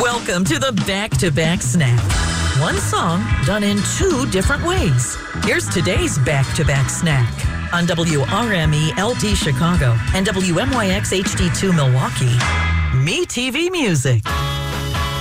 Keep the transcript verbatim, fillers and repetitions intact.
Welcome to the Back-to-Back Snack. One song done in two different ways. Here's today's Back-to-Back Snack on W R M E L D Chicago and W M Y X H D two Milwaukee. Me T V Music.